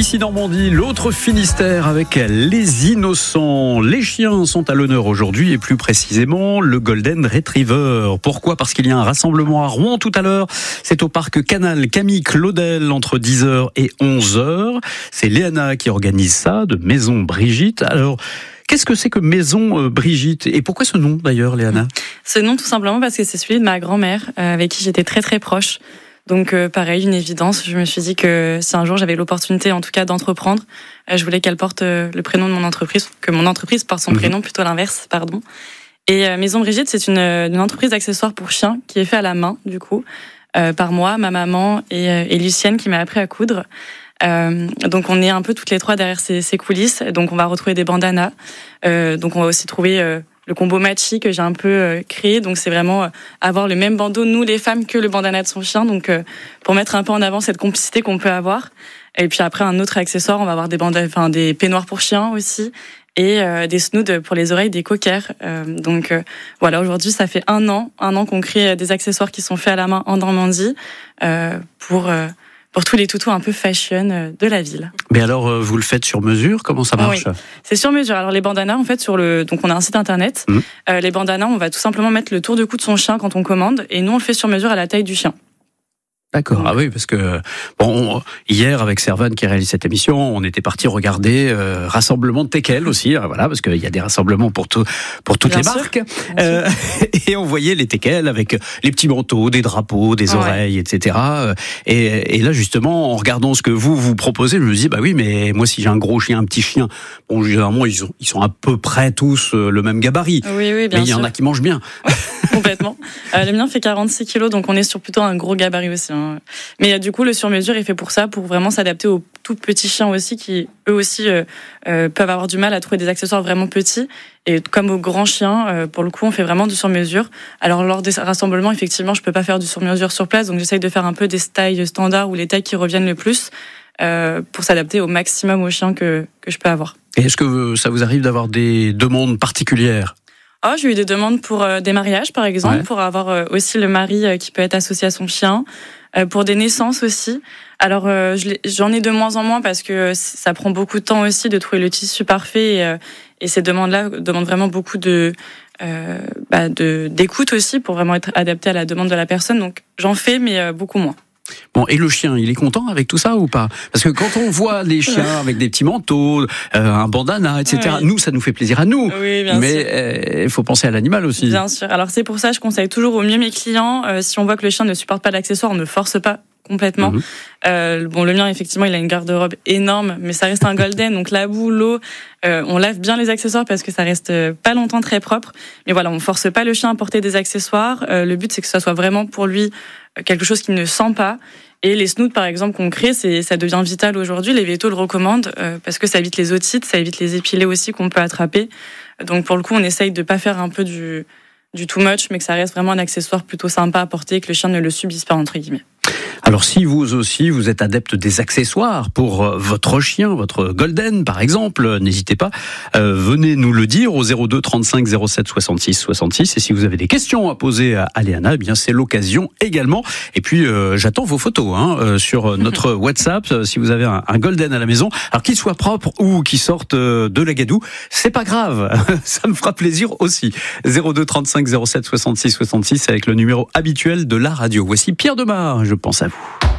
Ici Normandie, l'autre Finistère avec les innocents. Les chiens sont à l'honneur aujourd'hui et plus précisément le Golden Retriever. Pourquoi ? Parce qu'il y a un rassemblement à Rouen tout à l'heure. C'est au parc Canal Camille Claudel entre 10h et 11h. C'est Léana qui organise ça, de Maison Brigitte. Alors, qu'est-ce que c'est que Maison Brigitte ? Et pourquoi ce nom d'ailleurs, Léana ? Ce nom tout simplement parce que c'est celui de ma grand-mère avec qui j'étais très très proche. Donc pareil, une évidence. Je me suis dit que si un jour j'avais l'opportunité, en tout cas, d'entreprendre, je voulais qu'elle porte le prénom de mon entreprise, que mon entreprise porte son prénom, plutôt l'inverse, pardon. Et Maison Brigitte, c'est une entreprise d'accessoires pour chiens qui est faite à la main, du coup, par moi, ma maman et Lucienne qui m'a appris à coudre. Donc on est un peu toutes les trois derrière ces coulisses. Donc on va retrouver des bandanas. Donc on va aussi trouver le combo matchy que j'ai un peu créé. Donc c'est vraiment avoir le même bandeau, nous les femmes, que le bandana de son chien. Donc pour mettre un peu en avant cette complicité qu'on peut avoir. Et puis après un autre accessoire, on va avoir des peignoirs pour chiens aussi. Et des snoods pour les oreilles, des cockers. Donc voilà, aujourd'hui ça fait un an qu'on crée des accessoires qui sont faits à la main en Normandie pour tous les toutous un peu fashion de la ville. Mais alors, vous le faites sur mesure ? Comment ça marche ? Oui, c'est sur mesure. Alors les bandanas, en fait, donc on a un site internet. Les bandanas, on va tout simplement mettre le tour de cou de son chien quand on commande, et nous on le fait sur mesure à la taille du chien. D'accord. Ah oui, parce que hier avec Servan qui réalise cette émission, on était parti regarder rassemblement de teckels aussi, voilà, parce qu'il y a des rassemblements pour toutes Bien les sûr. marques, et on voyait les teckels avec les petits manteaux, des drapeaux, des oreilles, etc. Et là justement, en regardant ce que vous proposez, je me dis bah oui, mais moi si j'ai un gros chien, un petit chien, bon généralement ils sont à peu près tous le même gabarit. Oui, bien sûr. Mais il y en a qui mangent bien. Complètement. Le mien fait 46 kilos, donc on est sur plutôt un gros gabarit aussi. Mais du coup, le sur-mesure est fait pour ça, pour vraiment s'adapter aux tout petits chiens aussi, qui eux aussi peuvent avoir du mal à trouver des accessoires vraiment petits. Et comme aux grands chiens, pour le coup, on fait vraiment du sur-mesure. Alors lors des rassemblements, effectivement, je peux pas faire du sur-mesure sur place, donc j'essaye de faire un peu des tailles standards ou les tailles qui reviennent le plus pour s'adapter au maximum aux chiens que je peux avoir. Et est-ce que ça vous arrive d'avoir des demandes particulières ? J'ai eu des demandes pour des mariages, par exemple, pour avoir aussi le mari qui peut être associé à son chien, pour des naissances aussi. Alors, j'en ai de moins en moins parce que ça prend beaucoup de temps aussi de trouver le tissu parfait, et ces demandes-là demandent vraiment beaucoup d'écoute aussi pour vraiment être adapté à la demande de la personne. Donc, j'en fais, mais beaucoup moins. Bon, et le chien, il est content avec tout ça ou pas ? Parce que quand on voit les chiens avec des petits manteaux, un bandana, etc., nous, ça nous fait plaisir à nous. Oui, bien sûr. Mais il faut penser à l'animal aussi. Bien sûr. Alors c'est pour ça que je conseille toujours au mieux mes clients, si on voit que le chien ne supporte pas l'accessoire, on ne force pas complètement. Le mien, effectivement, il a une garde-robe énorme, mais ça reste un golden, donc la boue, l'eau, on lave bien les accessoires parce que ça reste pas longtemps très propre. Mais voilà, on force pas le chien à porter des accessoires. Le but, c'est que ça soit vraiment pour lui quelque chose qu'il ne sent pas. Et les snoods, par exemple, qu'on crée, ça devient vital aujourd'hui. Les vétos le recommandent parce que ça évite les otites, ça évite les épilés aussi qu'on peut attraper. Donc pour le coup, on essaye de pas faire un peu du too much, mais que ça reste vraiment un accessoire plutôt sympa à porter, que le chien ne le subisse pas, entre guillemets. Alors si vous aussi, vous êtes adepte des accessoires pour votre chien, votre golden par exemple, n'hésitez pas, venez nous le dire au 02 35 07 66 66. Et si vous avez des questions à poser à Léana, eh bien c'est l'occasion également. Et puis j'attends vos photos sur notre WhatsApp. Si vous avez un golden à la maison, alors qu'il soit propre ou qu'il sorte de la gadoue, c'est pas grave, ça me fera plaisir aussi. 02 35 07 66 66 avec le numéro habituel de la radio. Voici Pierre Demar, je pense à vous.